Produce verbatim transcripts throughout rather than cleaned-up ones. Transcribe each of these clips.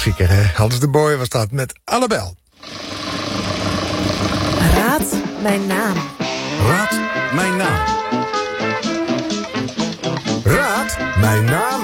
klassieker, hè? Hans de Boy was dat met Annabel. Raad mijn naam. Raad mijn naam. Raad mijn naam.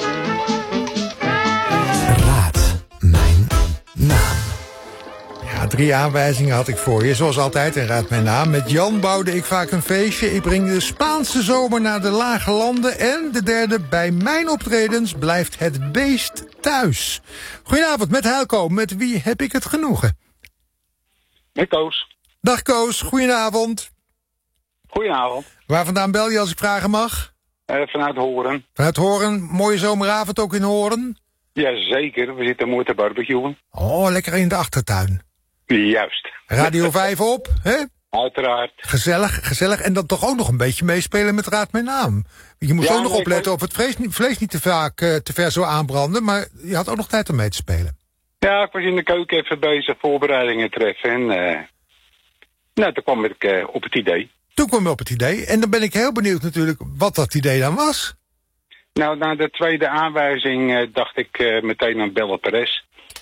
Raad mijn naam. Ja, drie aanwijzingen had ik voor je. Zoals altijd in Raad mijn naam. Met Jan bouwde ik vaak een feestje. Ik breng de Spaanse zomer naar de lage landen. En de derde, bij mijn optredens blijft het beest thuis. Goedenavond, met Heilko. Met wie heb ik het genoegen? Met Koos. Dag Koos, goedenavond. Goedenavond. Waar vandaan bel je als ik vragen mag? Uh, vanuit Horen. Vanuit Horen. Mooie zomeravond ook in Horen? Jazeker, we zitten mooi te barbecuen. Oh, lekker in de achtertuin. Juist. Radio vijf op, hè? Uiteraard. Gezellig, gezellig. En dan toch ook nog een beetje meespelen met Raad mijn naam. Je moet Ja, ook nog nee, opletten ik... of het vlees niet, vlees niet te, vaak, uh, te ver zou aanbranden. Maar je had ook nog tijd om mee te spelen. Ja, ik was in de keuken even bezig voorbereidingen treffen. En uh, nou, toen kwam ik uh, op het idee. Toen kwam je op het idee. En dan ben ik heel benieuwd natuurlijk wat dat idee dan was. Nou, na de tweede aanwijzing uh, dacht ik uh, meteen aan Belle Perez.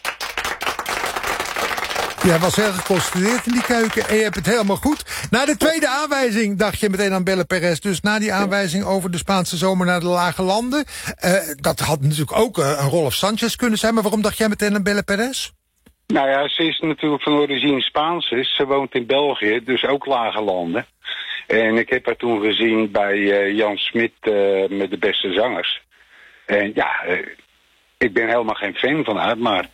Jij was heel geconcentreerd in die keuken en je hebt het helemaal goed. Na de tweede aanwijzing dacht je meteen aan Belle Perez. Dus na die aanwijzing over de Spaanse zomer naar de lage landen. Uh, dat had natuurlijk ook uh, een Rolf Sanchez kunnen zijn. Maar waarom dacht jij meteen aan Belle Perez? Nou ja, ze is natuurlijk van origine Spaans. Is. Ze woont in België, dus ook lage landen. En ik heb haar toen gezien bij uh, Jan Smit uh, met de beste zangers. En ja, uh, ik ben helemaal geen fan van haar, maar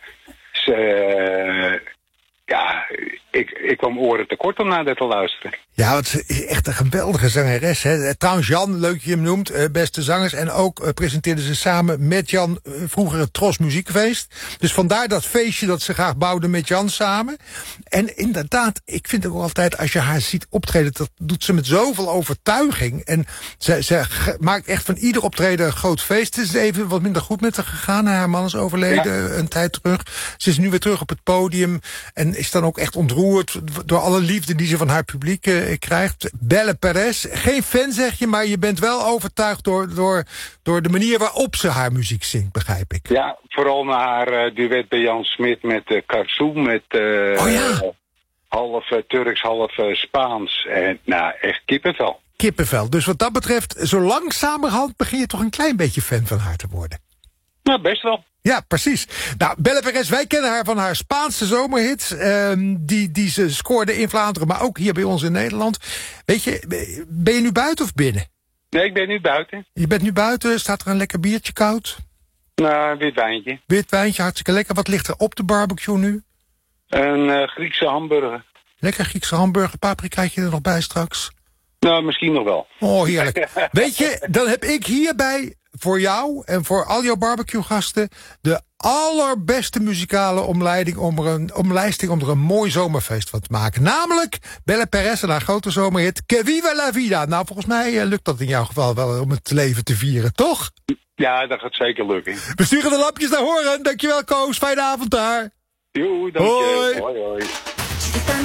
ze... Uh, Ja, ik, ik kwam oren tekort om naar dit te luisteren. Ja, want ze is echt een geweldige zangeres. Hè? Trouwens, Jan, leuk dat je hem noemt, uh, beste zangers. En ook uh, presenteerde ze samen met Jan uh, vroeger het Tros Muziekfeest. Dus vandaar dat feestje dat ze graag bouwden met Jan samen. En inderdaad, ik vind ook altijd, als je haar ziet optreden, dat doet ze met zoveel overtuiging. En ze, ze g- maakt echt van ieder optreden een groot feest. Het is even wat minder goed met haar gegaan. Haar man is overleden ja. een tijd terug. Ze is nu weer terug op het podium en is dan ook echt ontroerd door alle liefde die ze van haar publiek uh, krijgt. Belle Perez, geen fan zeg je, maar je bent wel overtuigd door, door, door de manier waarop ze haar muziek zingt, begrijp ik. Ja, vooral na haar uh, duet bij Jan Smit met uh, Karsoum, met uh, oh ja. uh, half uh, Turks, half uh, Spaans. En nou, echt kippenvel. Kippenvel. Dus wat dat betreft, zo langzamerhand begin je toch een klein beetje fan van haar te worden. Nou, best wel. Ja, precies. Nou, Belle Perez, wij kennen haar van haar Spaanse zomerhits. Um, die, die ze scoorde in Vlaanderen, maar ook hier bij ons in Nederland. Weet je, ben je nu buiten of binnen? Nee, ik ben nu buiten. Je bent nu buiten, staat er een lekker biertje koud? Nou, wit wijntje. Wit wijntje, hartstikke lekker. Wat ligt er op de barbecue nu? Een uh, Griekse hamburger. Lekker Griekse hamburger, paprikaatje er nog bij straks? Nou, misschien nog wel. Oh, heerlijk. Weet je, dan heb ik hierbij voor jou en voor al jouw barbecue-gasten de allerbeste muzikale omleiding om er een, omlijsting om er een mooi zomerfeest van te maken. Namelijk Belle Perez en haar grote zomerhit Que Viva la Vida. Nou, volgens mij uh, lukt dat in jouw geval wel om het leven te vieren, toch? Ja, dat gaat zeker lukken. We sturen de lampjes naar Horen. Dankjewel, Koos. Fijne avond daar. Jo, dank je. Hoi. Hoi, hoi.